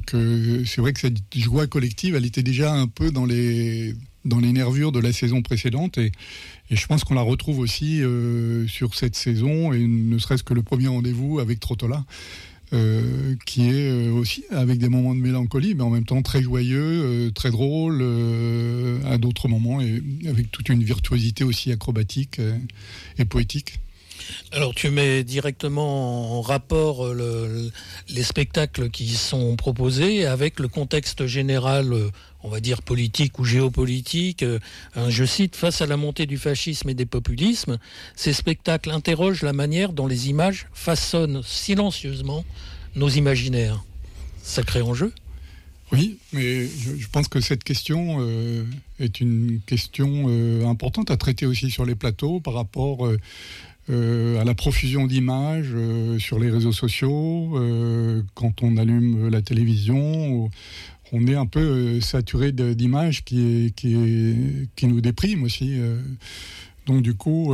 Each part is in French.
Donc c'est vrai que cette joie collective, elle était déjà un peu dans les nervures de la saison précédente, et je pense qu'on la retrouve aussi sur cette saison, et ne serait-ce que le premier rendez-vous avec Trottola, qui est aussi avec des moments de mélancolie, mais en même temps très joyeux, très drôle à d'autres moments, et avec toute une virtuosité aussi acrobatique et poétique. Alors tu mets directement en rapport les spectacles qui sont proposés avec le contexte général, on va dire politique ou géopolitique. Je cite: face à la montée du fascisme et des populismes, ces spectacles interrogent la manière dont les images façonnent silencieusement nos imaginaires. Sacré enjeu. Oui, mais je pense que cette question est une question importante à traiter aussi sur les plateaux par rapport à la profusion d'images sur les réseaux sociaux. Quand on allume la télévision, on est un peu saturé d'images qui nous dépriment aussi. Donc du coup,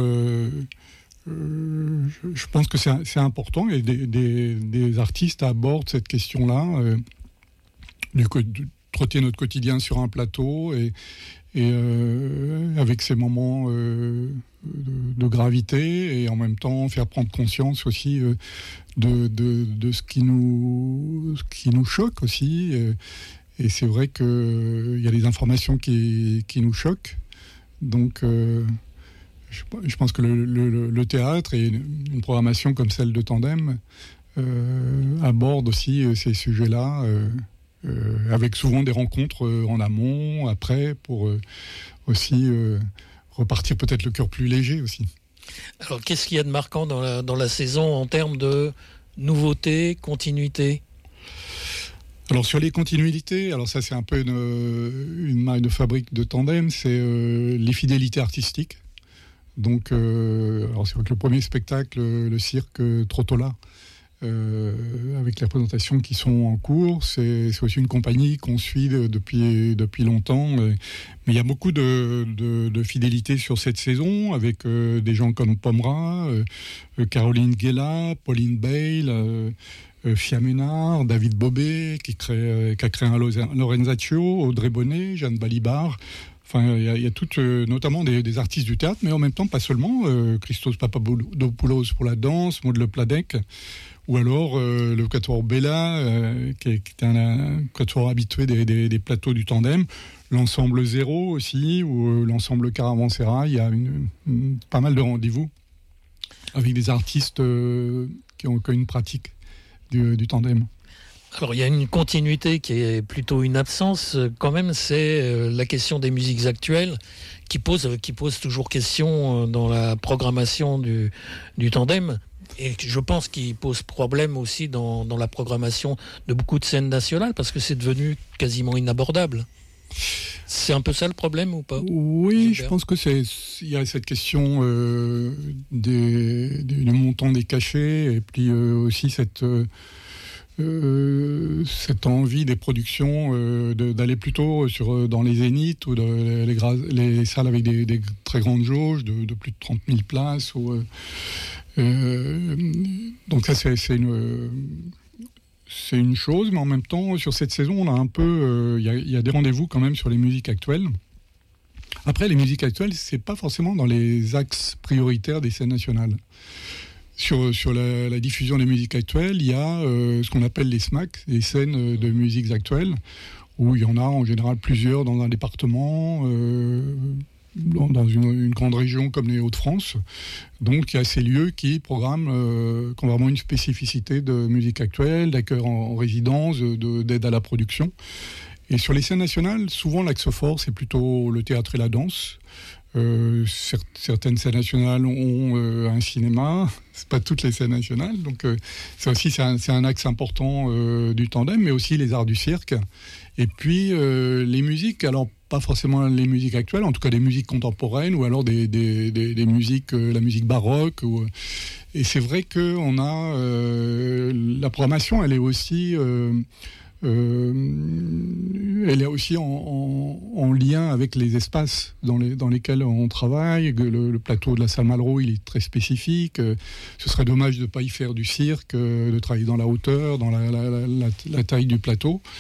je pense que c'est important, et des artistes abordent cette question-là, de trotter notre quotidien sur un plateau, et avec ces moments de gravité, et en même temps faire prendre conscience aussi de ce qui nous choque aussi. Et c'est vrai qu'il y a des informations qui nous choquent. Donc je pense que le théâtre et une programmation comme celle de Tandem aborde aussi ces sujets-là, avec souvent des rencontres en amont, après, pour aussi repartir peut-être le cœur plus léger aussi. Alors qu'est-ce qu'il y a de marquant dans la saison en termes de nouveautés, continuité ? Alors sur les continuités, alors ça c'est un peu une marque de fabrique de Tandem, c'est les fidélités artistiques. Donc alors c'est vrai que le premier spectacle, le cirque Trottola, avec les représentations qui sont en cours, c'est aussi une compagnie qu'on suit depuis longtemps, mais il y a beaucoup de fidélité sur cette saison, avec des gens comme Pomera, Caroline Guella, Pauline Bale, Fia Ménard, David Bobet, qui a créé un Lorenzaccio, Audrey Bonnet, Jeanne Balibar. Enfin, il y a toutes, notamment des artistes du théâtre, mais en même temps pas seulement. Christos Papadopoulos pour la danse, Maud Le Pladec, ou alors le quatuor Bella, qui est un quatuor habitué des plateaux du Tandem. L'ensemble Zéro aussi, ou l'ensemble Caravansérail. Il y a pas mal de rendez-vous avec des artistes qui ont une pratique du Tandem. Alors il y a une continuité qui est plutôt une absence quand même, c'est la question des musiques actuelles qui pose toujours question dans la programmation du Tandem, et je pense qu'il pose problème aussi dans la programmation de beaucoup de scènes nationales, parce que c'est devenu quasiment inabordable. C'est un peu ça le problème ou pas ? Oui, je pense que il y a cette question du montant des cachets, et puis aussi cette envie des productions d'aller plutôt dans les zéniths ou les salles avec des très grandes jauges de plus de 30 000 places. Donc ça, c'est une chose, mais en même temps, sur cette saison, on a un peu, il y a des rendez-vous quand même sur les musiques actuelles. Après, les musiques actuelles, c'est pas forcément dans les axes prioritaires des scènes nationales. Sur la diffusion des musiques actuelles, il y a ce qu'on appelle les SMAC, les scènes de musiques actuelles, où il y en a en général plusieurs dans un département, dans une grande région comme les Hauts-de-France. Donc il y a ces lieux qui programment, qui ont vraiment une spécificité de musique actuelle, d'accueil en résidence, d'aide à la production. Et sur les scènes nationales, souvent l'axe fort, c'est plutôt le théâtre et la danse. Certaines scènes nationales ont un cinéma, c'est pas toutes les scènes nationales, donc ça aussi c'est un axe important du Tandem, mais aussi les arts du cirque, et puis les musiques, alors pas forcément les musiques actuelles, en tout cas des musiques contemporaines, ou alors des musiques, la musique baroque, et c'est vrai que on a la programmation, elle est aussi en lien avec les espaces dans lesquels on travaille. Le plateau de la salle Malraux, il est très spécifique. Ce serait dommage de ne pas y faire du cirque, de travailler dans la hauteur, dans la taille du plateau.